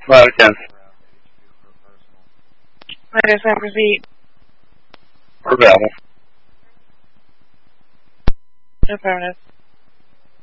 12 10. Let us have proceed. We're available. Affirmative.